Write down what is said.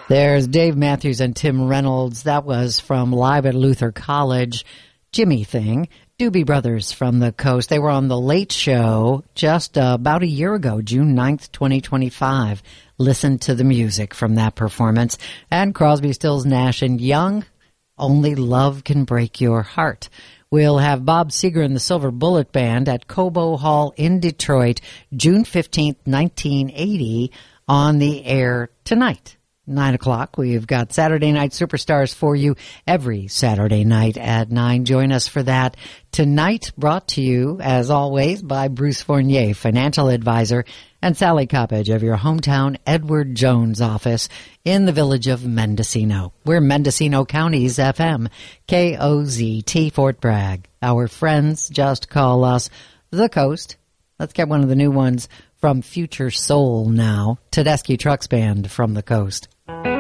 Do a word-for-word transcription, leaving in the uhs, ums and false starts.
There's Dave Matthews and Tim Reynolds. That was from Live at Luther College, Jimmy Thing. Doobie Brothers from the Coast. They were on The Late Show just uh, about a year ago, June ninth, twenty twenty-five. Listen to the music from that performance. And Crosby, Stills, Nash and Young, Only Love Can Break Your Heart. We'll have Bob Seger and the Silver Bullet Band at Cobo Hall in Detroit, June fifteenth, nineteen eighty, on the air tonight. Nine o'clock. We've got Saturday Night Superstars for you every Saturday night at nine. Join us for that tonight. Brought to you, as always, by Bruce Fournier, financial advisor, and Sally Coppage of your hometown Edward Jones office in the village of Mendocino. We're Mendocino County's F M, K O Z T, Fort Bragg. Our friends just call us The Coast. Let's get one of the new ones from Future Soul now. Tedeschi Trucks Band from the Coast.